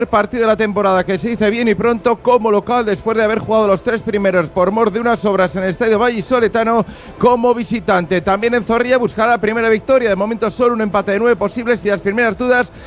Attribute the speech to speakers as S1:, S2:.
S1: Partido de la temporada que se dice bien y pronto como local después de haber jugado los 3 primeros por mor de unas obras en el Estadio Vallisoletano como visitante. También en Zorrilla buscará la primera victoria, de momento solo un empate de 9 posibles y las primeras dudas